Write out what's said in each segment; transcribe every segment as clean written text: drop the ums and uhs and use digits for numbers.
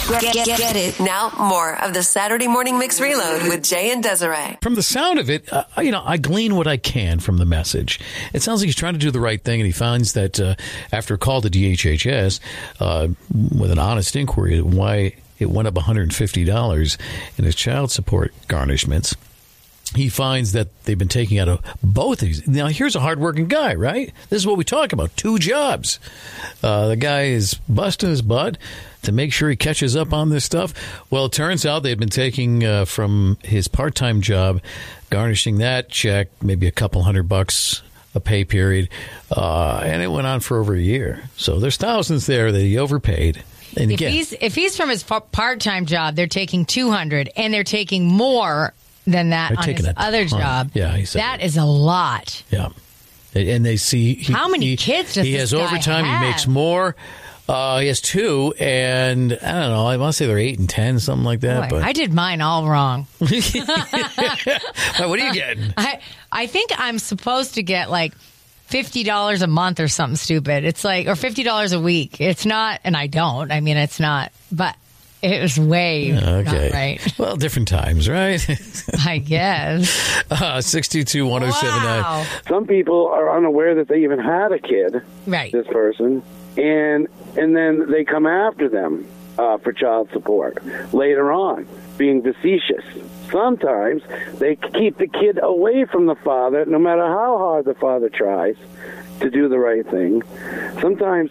Get it. Now more of the Saturday Morning Mix Reload with Jay and Desiree. From the sound of it, I glean what I can from the message. It sounds like he's trying to do the right thing, and he finds that after a call to DHHS with an honest inquiry at why it went up $150 in his child support garnishments, he finds that they've been taking out of both of these. Now, here's a hardworking guy, right? This is what we talk about, 2 jobs. The guy is busting his butt to make sure he catches up on this stuff. Well, it turns out they've been taking from his part-time job, garnishing that check, maybe a couple $100 a pay period, and it went on for over a year. So there's thousands there that he overpaid. And if he's from his part-time job, they're taking $200, and they're taking more than that on his other job. Yeah, he said that is a lot. Yeah, and they see how many kids does he has this guy overtime. have? He makes more. He has 2, and I don't know. I want to say they're 8 and 10, something like that. Boy, but I did mine all wrong. What are you getting? I think I'm supposed to get like $50 a month or something stupid. It's like, or $50 a week. It's not, and I don't. I mean, it's not, but it was way not right. Well, different times, right? I guess. 622-1079. Wow. Some people are unaware that they even had a kid, right? This person, and then they come after them for child support later on, being facetious. Sometimes they keep the kid away from the father, no matter how hard the father tries to do the right thing. Sometimes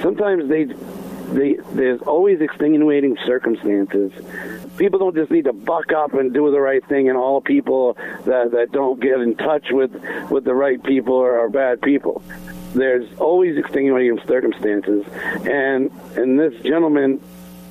there's always extenuating circumstances. People don't just need to buck up and do the right thing, and all people that don't get in touch with the right people are bad people. There's always extenuating circumstances, and this gentleman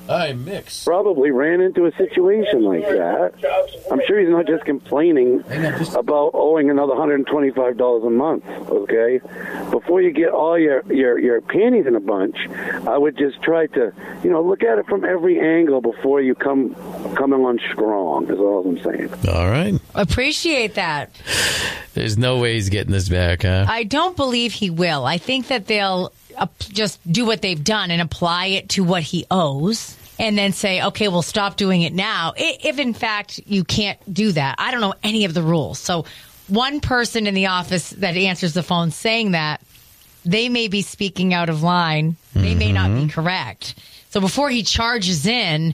probably ran into a situation like that. I'm sure he's not just complaining about owing another $125 a month, okay? Before you get all your panties in a bunch, I would just try to, look at it from every angle before you come on strong, is all I'm saying. All right. Appreciate that. There's no way he's getting this back, huh? I don't believe he will. I think that they'll just do what they've done and apply it to what he owes. And then say, okay, we'll stop doing it now. If, in fact, you can't do that. I don't know any of the rules. So one person in the office that answers the phone saying that, they may be speaking out of line. They may not be correct. So before he charges in,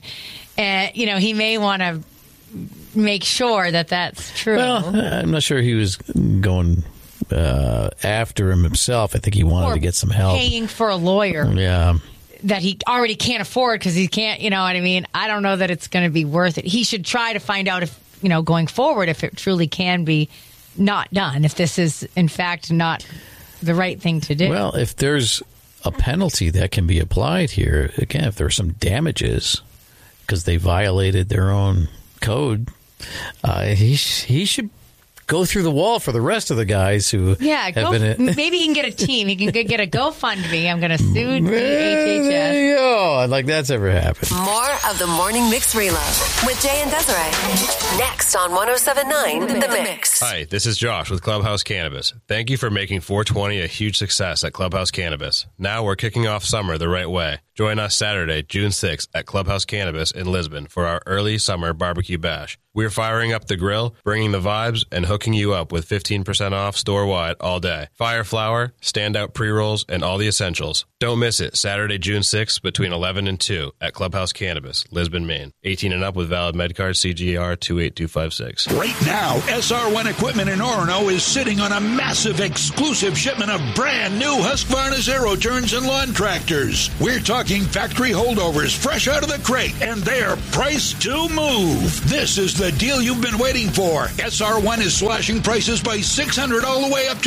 he may want to make sure that that's true. Well, I'm not sure he was going after him himself. I think he wanted to get some help. Paying for a lawyer. Yeah. That he already can't afford because he can't, you know what I mean? I don't know that it's going to be worth it. He should try to find out if, going forward, if it truly can be not done, if this is, in fact, not the right thing to do. Well, if there's a penalty that can be applied here, again, if there are some damages because they violated their own code, he should go through the wall for the rest of the guys who have been... Maybe he can get a team. He can get a GoFundMe. I'm going to sue DHHS. Oh, like that's ever happened. More of the Morning Mix Reload with Jay and Desiree. Next on 107.9 The Mix. Hi, this is Josh with Clubhouse Cannabis. Thank you for making 420 a huge success at Clubhouse Cannabis. Now we're kicking off summer the right way. Join us Saturday, June 6th at Clubhouse Cannabis in Lisbon for our early summer barbecue bash. We're firing up the grill, bringing the vibes, and hooking you up with 15% off store-wide all day. Fire flower, standout pre-rolls, and all the essentials. Don't miss it, Saturday, June 6th between 11 and 2 at Clubhouse Cannabis, Lisbon, Maine. 18 and up with valid MedCard CGR 28256. Right now, SR1 Equipment in Orono is sitting on a massive exclusive shipment of brand new Husqvarna Zero Turns and lawn tractors. We're talking factory holdovers fresh out of the crate, and they're priced to move. This is the deal you've been waiting for. SR1 is slashing prices by $600 all the way up to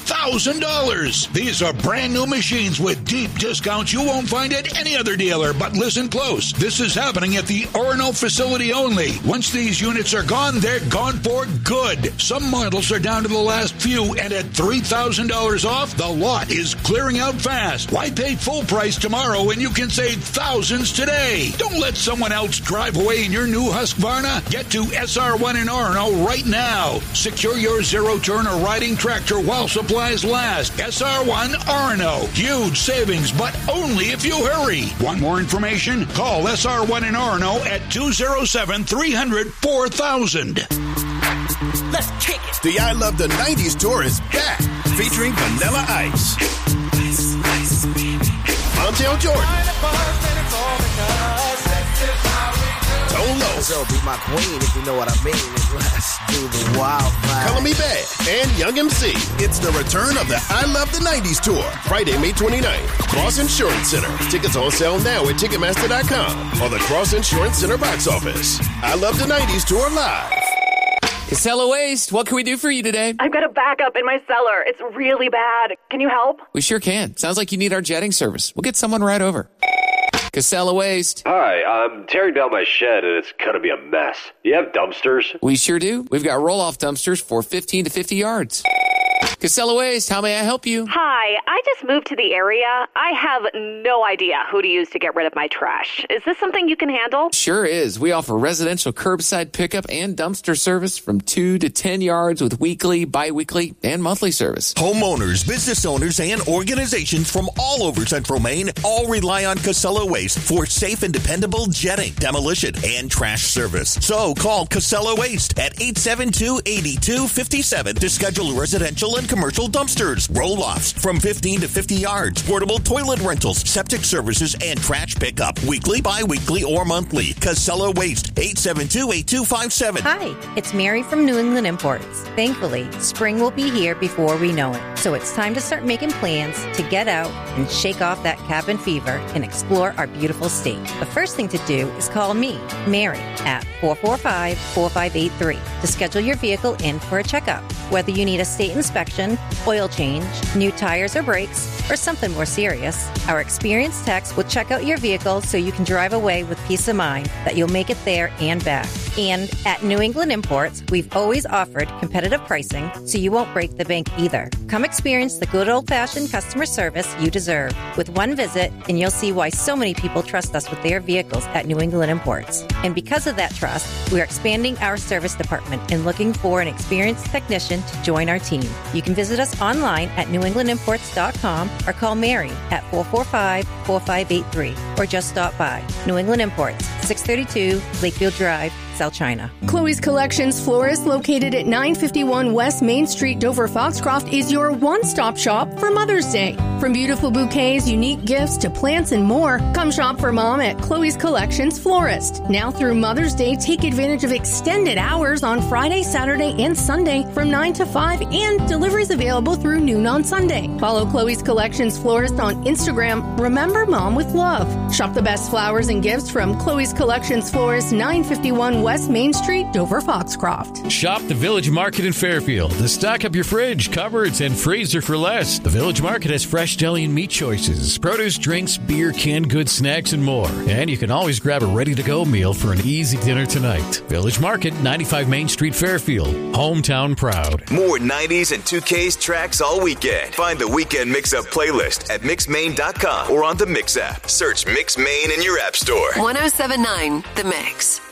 $3,000. These are brand new machines with deep discounts you won't find at any other dealer, but listen close. This is happening at the Orono facility only. Once these units are gone, they're gone for good. Some models are down to the last few, and at $3,000 off, the lot is clearing out fast. Why pay full price tomorrow when you can save thousands today? Don't let someone else drive away in your new Husqvarna. Get to SR1 in Orono right now. Secure your zero-turn or riding tractor while supplies last. SR1 Arno. Huge savings, but only if you hurry. Want more information? Call SR1 in Arno at 207-300-4000. Let's kick it. The I Love the 90s tour is back, featuring Vanilla Ice, Montel Jordan, Tolo, so be my queen if you know what I mean. Let's do the wild ride. Color Me Bad, and Young MC. It's the return of the I Love the 90s tour, Friday, May 29th, Cross Insurance Center. Tickets on sale now at Ticketmaster.com or the Cross Insurance Center box office. I Love the 90s tour live. Casella Waste, what can we do for you today? I've got a backup in my cellar. It's really bad. Can you help? We sure can. Sounds like you need our jetting service. We'll get someone right over. Casella Waste. Hi, I'm tearing down my shed and it's going to be a mess. Do you have dumpsters? We sure do. We've got roll-off dumpsters for 15 to 50 yards. Casella Waste, how may I help you? Hi, I just moved to the area. I have no idea who to use to get rid of my trash. Is this something you can handle? Sure is. We offer residential curbside pickup and dumpster service from 2 to 10 yards with weekly, bi-weekly, and monthly service. Homeowners, business owners, and organizations from all over Central Maine all rely on Casella Waste for safe and dependable jetting, demolition, and trash service. So call Casella Waste at 872-8257 to schedule residential and commercial dumpsters, roll-offs from 15 to 50 yards, portable toilet rentals, septic services, and trash pickup, weekly, bi-weekly, or monthly. Casella Waste, 872-8257. Hi, it's Mary from New England Imports. Thankfully, spring will be here before we know it. So it's time to start making plans to get out and shake off that cabin fever and explore our beautiful state. The first thing to do is call me, Mary, at 445-4583 to schedule your vehicle in for a checkup. Whether you need a state inspection, oil change, new tires or brakes, or something more serious, our experienced techs will check out your vehicle so you can drive away with peace of mind that you'll make it there and back. And at New England Imports, we've always offered competitive pricing so you won't break the bank either. Come experience the good old-fashioned customer service you deserve with one visit, and you'll see why so many people trust us with their vehicles at New England Imports. And because of that trust, we are expanding our service department and looking for an experienced technician to join our team. You can visit us online at newenglandimports.com or call Mary at 445-4583 or just stop by. New England Imports, 632 Lakefield Drive, South China. Chloe's Collections Florist, located at 951 West Main Street, Dover Foxcroft, is your one-stop shop for Mother's Day. From beautiful bouquets, unique gifts, to plants and more, come shop for Mom at Chloe's Collections Florist. Now through Mother's Day, take advantage of extended hours on Friday, Saturday, and Sunday from 9 to 5, and deliveries available through noon on Sunday. Follow Chloe's Collections Florist on Instagram. Remember Mom with love. Shop the best flowers and gifts from Chloe's Collections Florist, 951 West Main Street, Dover Foxcroft. Shop the Village Market in Fairfield to stock up your fridge, cupboards, and freezer for less. The Village Market has fresh deli and meat choices, produce, drinks, beer, canned goods, snacks, and more. And you can always grab a ready-to-go meal for an easy dinner tonight. Village Market, 95 Main Street, Fairfield. Hometown proud. More 90s and 2Ks tracks all weekend. Find the Weekend Mix-Up playlist at mixmaine.com or on the Mix app. Search Mix Maine in your app store. 107.9 The Mix.